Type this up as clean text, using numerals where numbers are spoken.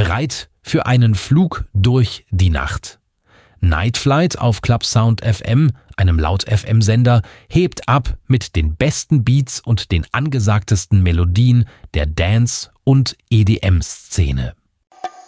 Bereit für einen Flug durch die Nacht. Night Flight auf Club Sound FM, einem Laut-FM-Sender, hebt ab mit den besten Beats und den angesagtesten Melodien der Dance- und EDM-Szene.